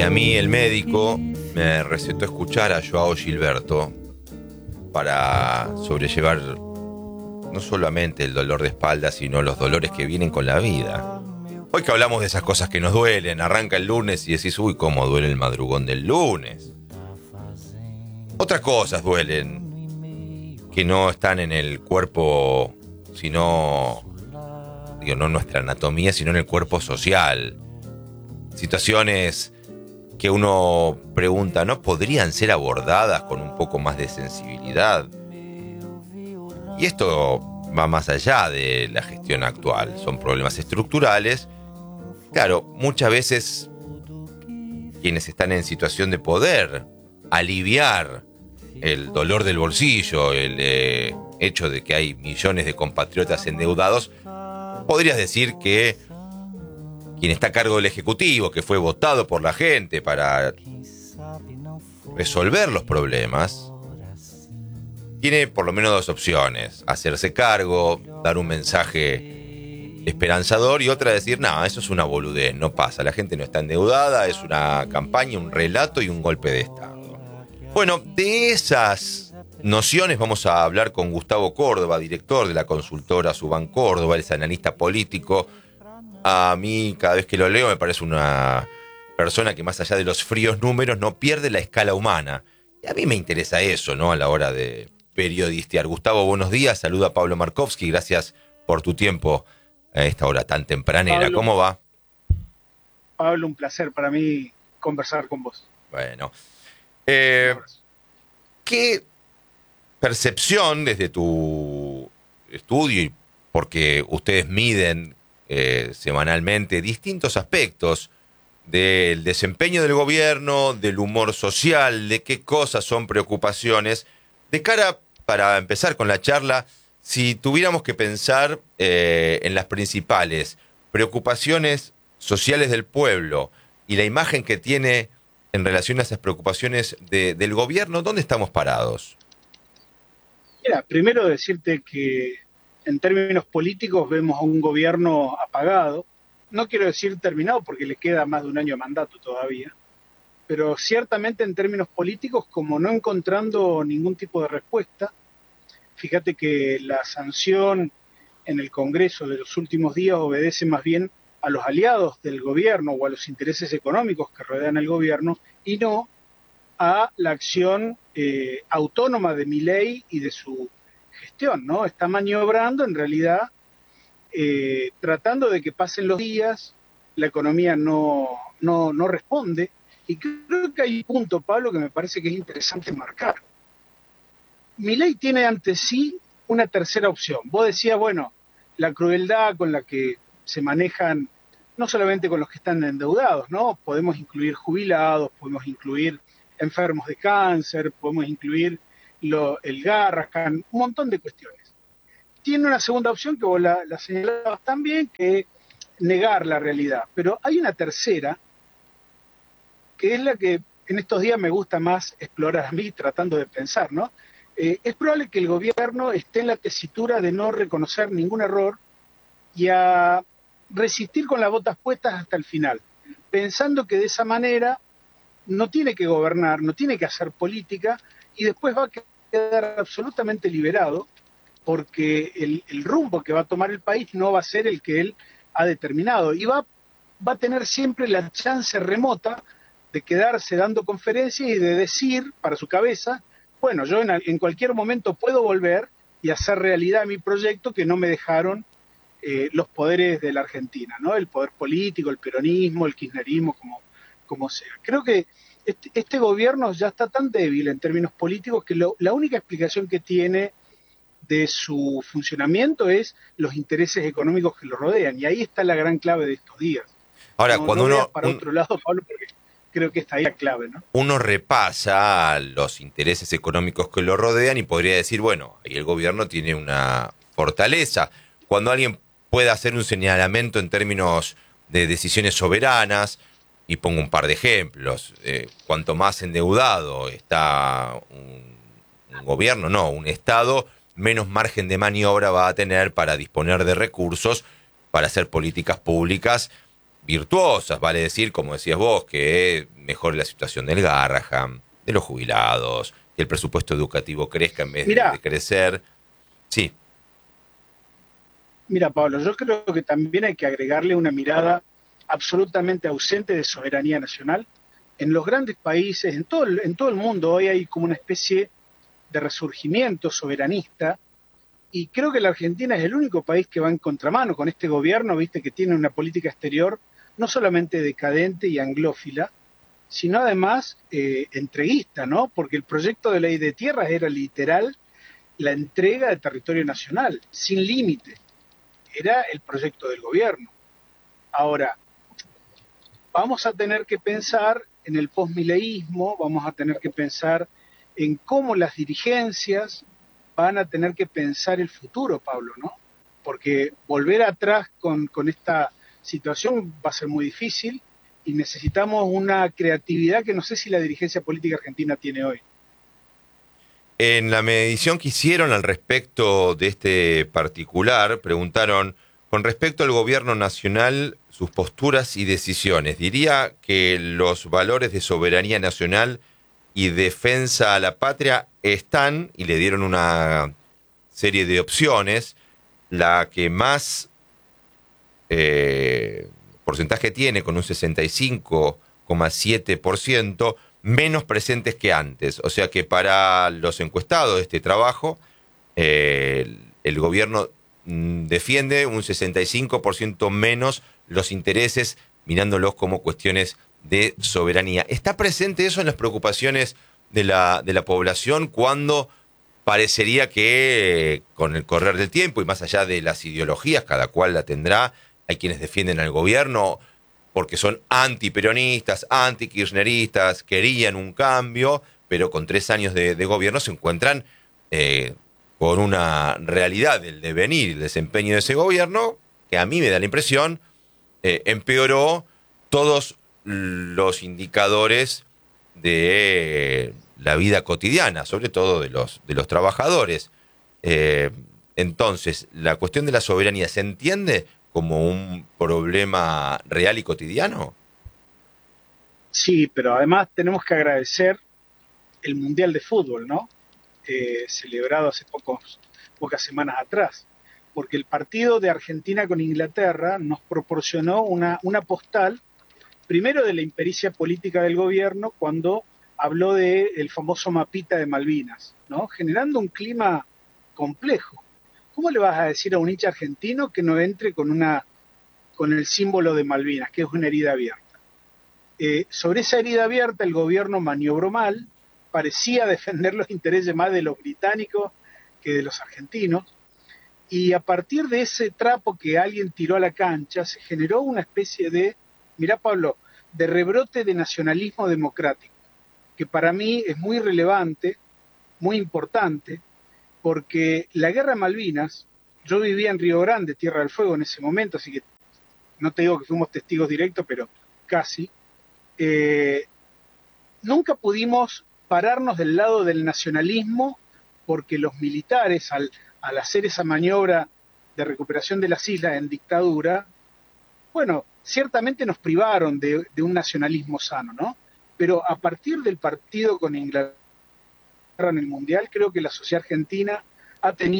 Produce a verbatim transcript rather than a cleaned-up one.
a mí el médico me recetó escuchar a Joao Gilberto para sobrellevar no solamente el dolor de espalda, sino los dolores que vienen con la vida. Hoy que hablamos de esas cosas que nos duelen, arranca el lunes y decís, uy, cómo duele el madrugón del lunes. Otras cosas duelen, que no están en el cuerpo, sino, digo, no en nuestra anatomía, sino en el cuerpo social. Situaciones que uno pregunta, ¿no podrían ser abordadas con un poco más de sensibilidad? Y esto va más allá de la gestión actual. Son problemas estructurales. Claro, muchas veces quienes están en situación de poder aliviar el dolor del bolsillo, el eh, hecho de que hay millones de compatriotas endeudados, podrías decir que quien está a cargo del Ejecutivo, que fue votado por la gente para resolver los problemas, tiene por lo menos dos opciones: hacerse cargo, dar un mensaje esperanzador, y otra decir, no, eso es una boludez, no pasa, la gente no está endeudada, es una campaña, un relato y un golpe de Estado. Bueno, de esas nociones vamos a hablar con Gustavo Córdoba, director de la consultora Suban Córdoba, él es analista político. A mí, cada vez que lo leo, me parece una persona que, más allá de los fríos números, no pierde la escala humana. Y a mí me interesa eso, ¿no?, a la hora de periodistear. Gustavo, buenos días. Saluda a Pablo Markovsky. Gracias por tu tiempo a esta hora tan tempranera. Pablo, ¿Cómo va? Pablo, un placer para mí conversar con vos. Bueno. Eh, ¿Qué percepción desde tu estudio, y porque ustedes miden Eh, semanalmente distintos aspectos del desempeño del gobierno, del humor social, de qué cosas son preocupaciones, de cara, para empezar con la charla, si tuviéramos que pensar eh, en las principales preocupaciones sociales del pueblo y la imagen que tiene en relación a esas preocupaciones de, del gobierno, ¿dónde estamos parados? Mira, primero decirte que en términos políticos vemos a un gobierno apagado. No quiero decir terminado porque le queda más de un año de mandato todavía, pero ciertamente en términos políticos, como no encontrando ningún tipo de respuesta. Fíjate que la sanción en el Congreso de los últimos días obedece más bien a los aliados del gobierno o a los intereses económicos que rodean el gobierno, y no a la acción eh, autónoma de Milei y de su gestión, ¿no? Está maniobrando en realidad, eh, tratando de que pasen los días, la economía no, no, no responde, y creo que hay un punto, Pablo, que me parece que es interesante marcar. Milei tiene ante sí una tercera opción. Vos decías, bueno, la crueldad con la que se manejan, no solamente con los que están endeudados, ¿no? Podemos incluir jubilados, podemos incluir enfermos de cáncer, podemos incluir Lo, el Garrahan, un montón de cuestiones. Tiene una segunda opción que vos la, la señalabas también, que es negar la realidad. Pero hay una tercera, que es la que en estos días me gusta más explorar a mí, tratando de pensar, ¿no? Eh, es probable que el gobierno esté en la tesitura de no reconocer ningún error y a resistir con las botas puestas hasta el final, pensando que de esa manera no tiene que gobernar, no tiene que hacer política, y después va a quedar absolutamente liberado porque el, el rumbo que va a tomar el país no va a ser el que él ha determinado, y va, va a tener siempre la chance remota de quedarse dando conferencias y de decir para su cabeza, bueno, yo en, en cualquier momento puedo volver y hacer realidad mi proyecto que no me dejaron eh, los poderes de la Argentina, ¿no? El poder político, el peronismo, el kirchnerismo, como, como sea. Creo que Este, este gobierno ya está tan débil en términos políticos que lo, la única explicación que tiene de su funcionamiento es los intereses económicos que lo rodean, y ahí está la gran clave de estos días. Ahora, No, cuando no uno veas para un, otro lado, Pablo, porque creo que está ahí la clave, ¿no? uno repasa los intereses económicos que lo rodean y podría decir, bueno, ahí el gobierno tiene una fortaleza. Cuando alguien puede hacer un señalamiento en términos de decisiones soberanas, y pongo un par de ejemplos, eh, cuanto más endeudado está un, un gobierno, no, un Estado, menos margen de maniobra va a tener para disponer de recursos para hacer políticas públicas virtuosas, vale decir, como decías vos, que mejore la situación del Garrahan, de los jubilados, que el presupuesto educativo crezca en vez de, Mirá, de crecer. Sí. mira, Pablo, yo creo que también hay que agregarle una mirada absolutamente ausente de soberanía nacional. En los grandes países, en todo el, en todo el mundo, hoy hay como una especie de resurgimiento soberanista, y creo que la Argentina es el único país que va en contramano con este gobierno, viste, que tiene una política exterior no solamente decadente y anglófila, sino además eh, entreguista, ¿no? Porque el proyecto de ley de tierras era literal la entrega de territorio nacional, sin límite. Era el proyecto del gobierno. Ahora, vamos a tener que pensar en el posmileísmo, vamos a tener que pensar en cómo las dirigencias van a tener que pensar el futuro, Pablo, ¿no? Porque volver atrás con, con esta situación va a ser muy difícil y necesitamos una creatividad que no sé si la dirigencia política argentina tiene hoy. En la medición que hicieron al respecto de este particular, preguntaron, con respecto al gobierno nacional, sus posturas y decisiones. Diría que los valores de soberanía nacional y defensa a la patria están, y le dieron una serie de opciones, la que más eh, porcentaje tiene, con un sesenta y cinco coma siete por ciento, menos presentes que antes. O sea que para los encuestados de este trabajo, eh, el, el gobierno mm, defiende un sesenta y cinco por ciento menos los intereses, mirándolos como cuestiones de soberanía. ¿Está presente eso en las preocupaciones de la, de la población cuando parecería que eh, con el correr del tiempo y más allá de las ideologías, cada cual la tendrá, hay quienes defienden al gobierno porque son antiperonistas, antikirchneristas, querían un cambio, pero con tres años de, de gobierno se encuentran eh, con una realidad del devenir y el desempeño de ese gobierno que a mí me da la impresión eh, empeoró todos los indicadores de la vida cotidiana, sobre todo de los, de los trabajadores. Eh, entonces, la cuestión de la soberanía, ¿se entiende como un problema real y cotidiano? Sí, pero además tenemos que agradecer el Mundial de Fútbol, ¿no? Eh, celebrado hace pocos, pocas semanas atrás, porque el partido de Argentina con Inglaterra nos proporcionó una, una postal, primero de la impericia política del gobierno, cuando habló del famoso mapita de Malvinas, ¿no? Generando un clima complejo. ¿Cómo le vas a decir a un hincha argentino que no entre con, una, con el símbolo de Malvinas, que es una herida abierta? Eh, sobre esa herida abierta el gobierno maniobró mal, parecía defender los intereses más de los británicos que de los argentinos, y a partir de ese trapo que alguien tiró a la cancha se generó una especie de, mirá Pablo, de rebrote de nacionalismo democrático, que para mí es muy relevante, muy importante, porque la guerra de Malvinas, yo vivía en Río Grande, Tierra del Fuego en ese momento, así que no te digo que fuimos testigos directos, pero casi, eh, nunca pudimos pararnos del lado del nacionalismo porque los militares al, al hacer esa maniobra de recuperación de las islas en dictadura, bueno, ciertamente nos privaron de, de un nacionalismo sano, ¿no? Pero a partir del partido con Inglaterra en el Mundial, creo que la sociedad argentina ha tenido